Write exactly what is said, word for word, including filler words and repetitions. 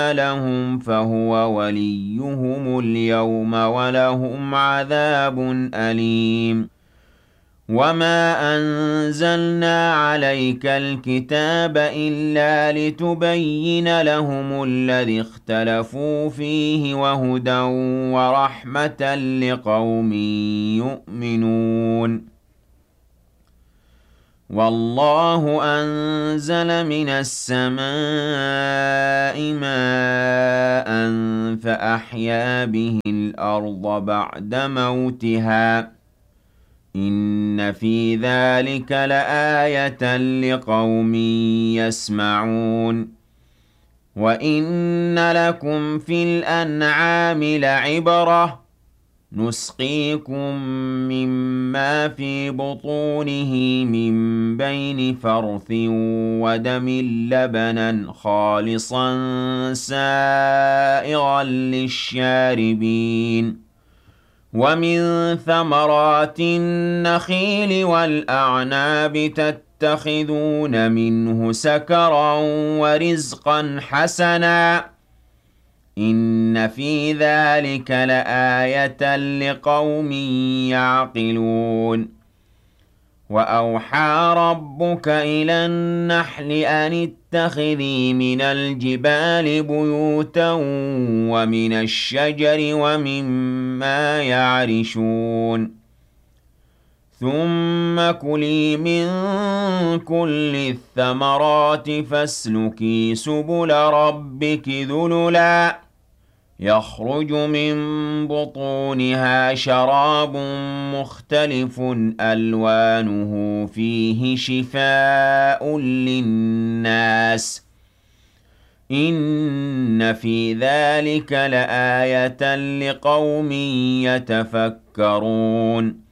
لهم فهو وليهم اليوم ولهم عذاب أليم وما أنزلنا عليك الكتاب إلا لتبين لهم الذي اختلفوا فيه وهدى ورحمة لقوم يؤمنون والله أنزل من السماء ماء فأحيا به الأرض بعد موتها إن في ذلك لآية لقوم يسمعون وإن لكم في الأنعام لعبرة نسقيكم مما في بطونه من بين فرث ودم لبنا خالصا سائغا للشاربين ومن ثمرات النخيل والأعناب تتخذون منه سكرا ورزقا حسنا إن في ذلك لآية لقوم يعقلون وأوحى ربك إلى النحل أن اتخذي من الجبال بيوتا ومن الشجر ومما يعرشون ثم كلي من كل الثمرات فاسلكي سبل ربك ذللا يخرج من بطونها شراب مختلف ألوانه فيه شفاء للناس إن في ذلك لآية لقوم يتفكرون